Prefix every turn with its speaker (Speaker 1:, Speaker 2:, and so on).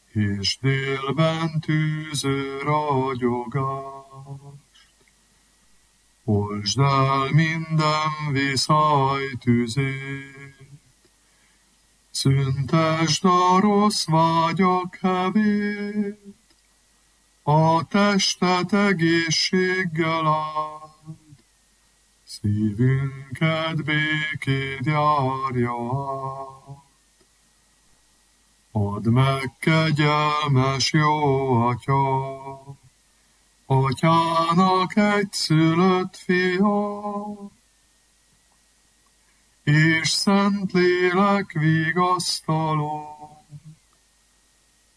Speaker 1: és délben tűző ragyogást. Oltsd el minden viszály tüzét, szüntesd a rossz vágyak hevét, a testet egészséggel áld, szívünket békéd járja át. Add meg, kegyelmes jó Atya, Atyának egyszülött fia, és Szentlélek vigasztaló,